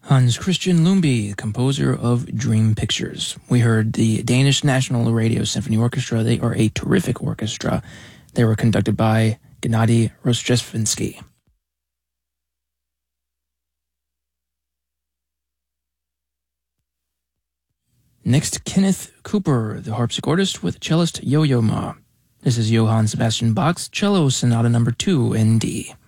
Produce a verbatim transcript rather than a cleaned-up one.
Hans Christian Lumby, composer of Dream Pictures. We heard the Danish National Radio Symphony Orchestra. They are a terrific orchestra. They were conducted by Gennady Rozhdestvensky. Next, Kenneth Cooper, the harpsichordist with cellist Yo-Yo Ma. This is Johann Sebastian Bach's Cello Sonata Number two in D.